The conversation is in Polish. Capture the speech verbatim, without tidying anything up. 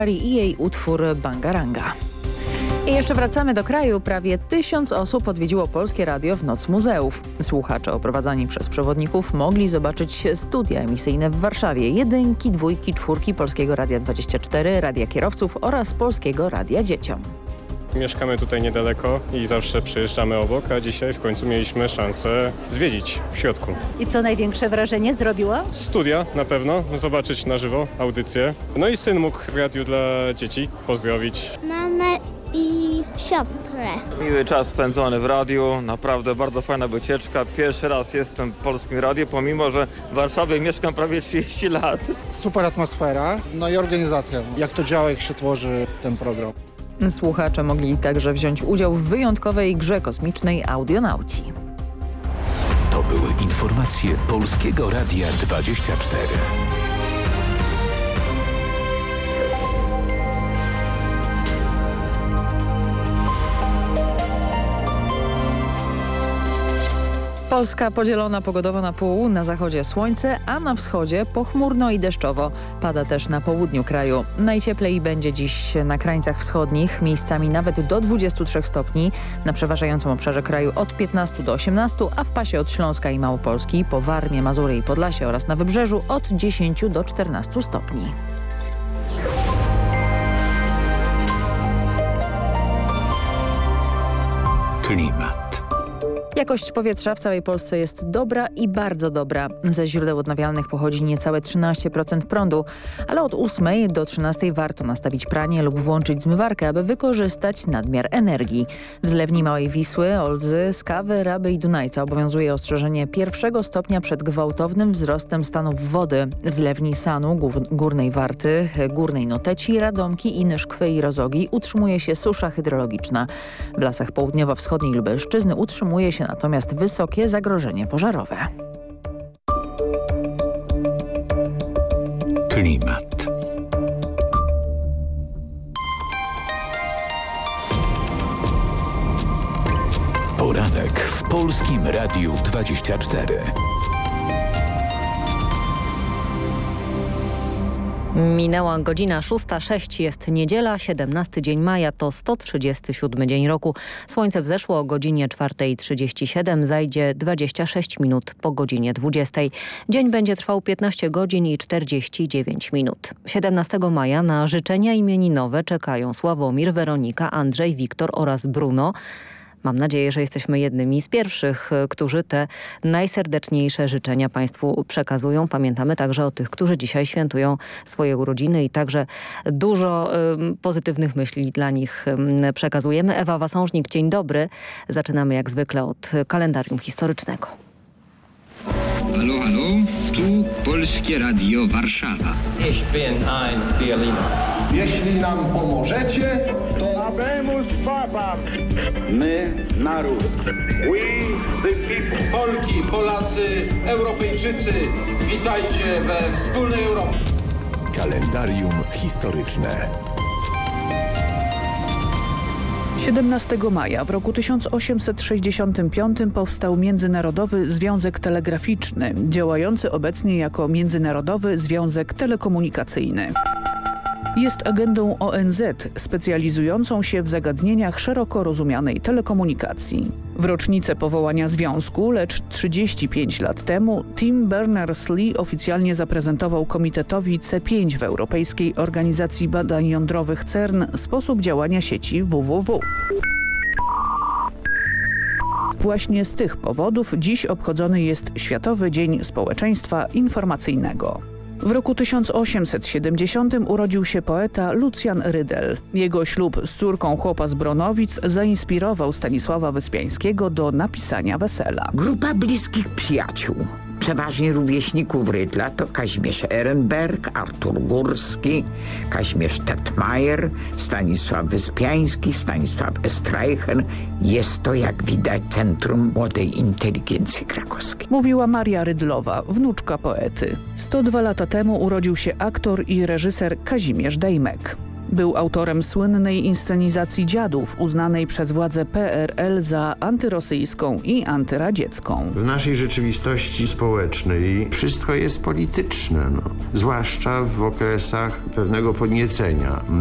i jej utwór Bangaranga. I jeszcze wracamy do kraju. Prawie tysiąc osób odwiedziło Polskie Radio w Noc Muzeów. Słuchacze oprowadzani przez przewodników mogli zobaczyć studia emisyjne w Warszawie. Jedynki, dwójki, czwórki Polskiego Radia dwadzieścia cztery, Radia Kierowców oraz Polskiego Radia Dzieciom. Mieszkamy tutaj niedaleko i zawsze przyjeżdżamy obok, a dzisiaj w końcu mieliśmy szansę zwiedzić w środku. I co największe wrażenie zrobiło? Studia na pewno, zobaczyć na żywo audycję. No i syn mógł w radiu dla dzieci pozdrowić. Mamę i siostrę. Miły czas spędzony w radiu, naprawdę bardzo fajna wycieczka. Pierwszy raz jestem w Polskim Radiu, pomimo że w Warszawie mieszkam prawie trzydzieści lat. Super atmosfera, no i organizacja. Jak to działa, jak się tworzy ten program. Słuchacze mogli także wziąć udział w wyjątkowej grze kosmicznej Audionauci. To były informacje Polskiego Radia dwadzieścia cztery. Polska podzielona pogodowo na pół, na zachodzie słońce, a na wschodzie pochmurno i deszczowo. Pada też na południu kraju. Najcieplej będzie dziś na krańcach wschodnich, miejscami nawet do dwudziestu trzech stopni. Na przeważającym obszarze kraju od piętnastu do osiemnastu, a w pasie od Śląska i Małopolski, po Warmie, Mazury i Podlasie oraz na Wybrzeżu od dziesięciu do czternastu stopni. Klimat. Jakość powietrza w całej Polsce jest dobra i bardzo dobra. Ze źródeł odnawialnych pochodzi niecałe trzynaście procent prądu, ale od ósmej do trzynastej warto nastawić pranie lub włączyć zmywarkę, aby wykorzystać nadmiar energii. W zlewni Małej Wisły, Olzy, Skawy, Raby i Dunajca obowiązuje ostrzeżenie pierwszego stopnia przed gwałtownym wzrostem stanów wody. W zlewni Sanu, Górnej Warty, Górnej Noteci, Radomki, Inyszkwy i Rozogi utrzymuje się susza hydrologiczna. W lasach południowo-wschodniej Lubelszczyzny utrzymuje się natomiast wysokie zagrożenie pożarowe. Klimat. Poranek w Polskim Radiu dwadzieścia cztery. Minęła godzina szósta sześć, jest niedziela, siedemnasty dzień maja, to sto trzydziesty siódmy dzień roku. Słońce wzeszło o godzinie czwartej trzydzieści siedem, zajdzie dwadzieścia sześć minut po godzinie dwudziestej. Dzień będzie trwał piętnaście godzin i czterdzieści dziewięć minut. siedemnastego maja na życzenia imieninowe czekają Sławomir, Weronika, Andrzej, Wiktor oraz Bruno. Mam nadzieję, że jesteśmy jednymi z pierwszych, którzy te najserdeczniejsze życzenia Państwu przekazują. Pamiętamy także o tych, którzy dzisiaj świętują swoje urodziny i także dużo y, pozytywnych myśli dla nich y, przekazujemy. Ewa Wasążnik, dzień dobry. Zaczynamy jak zwykle od kalendarium historycznego. Halo, halo, tu Polskie Radio Warszawa. Ich bin ein Berliner. Jeśli nam pomożecie, to... Habemus Babam. My, naród. We, the people. Polki, Polacy, Europejczycy, witajcie we wspólnej Europie. Kalendarium historyczne. siedemnastego maja w roku tysiąc osiemset sześćdziesiątym piątym powstał Międzynarodowy Związek Telegraficzny, działający obecnie jako Międzynarodowy Związek Telekomunikacyjny. Jest agendą O N Z specjalizującą się w zagadnieniach szeroko rozumianej telekomunikacji. W rocznicę powołania związku, lecz trzydzieści pięć lat temu, Tim Berners-Lee oficjalnie zaprezentował Komitetowi C pięć w Europejskiej Organizacji Badań Jądrowych C E R N sposób działania sieci W W W. Właśnie z tych powodów dziś obchodzony jest Światowy Dzień Społeczeństwa Informacyjnego. W roku tysiąc osiemset siedemdziesiątym urodził się poeta Lucjan Rydel. Jego ślub z córką chłopa z Bronowic zainspirował Stanisława Wyspiańskiego do napisania Wesela. Grupa bliskich przyjaciół, przeważnie rówieśników Rydla, to Kazimierz Ehrenberg, Artur Górski, Kazimierz Tetmajer, Stanisław Wyspiański, Stanisław Streicher. Jest to, jak widać, centrum młodej inteligencji krakowskiej. Mówiła Maria Rydlowa, wnuczka poety. sto dwa lata temu urodził się aktor i reżyser Kazimierz Dejmek. Był autorem słynnej inscenizacji Dziadów, uznanej przez władze P R L za antyrosyjską i antyradziecką. W naszej rzeczywistości społecznej wszystko jest polityczne, no. Zwłaszcza w okresach pewnego podniecenia.